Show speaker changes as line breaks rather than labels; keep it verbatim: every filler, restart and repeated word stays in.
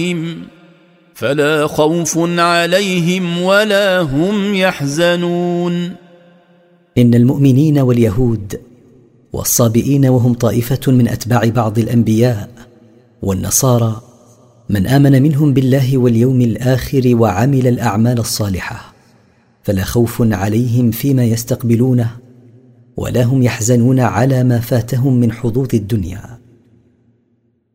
فلا خوف عليهم ولا هم يحزنون.
إن المؤمنين واليهود والصابئين وهم طائفة من أتباع بعض الأنبياء والنصارى من آمن منهم بالله واليوم الآخر وعمل الأعمال الصالحة فلا خوف عليهم فيما يستقبلونه ولا هم يحزنون على ما فاتهم من حظوظ الدنيا.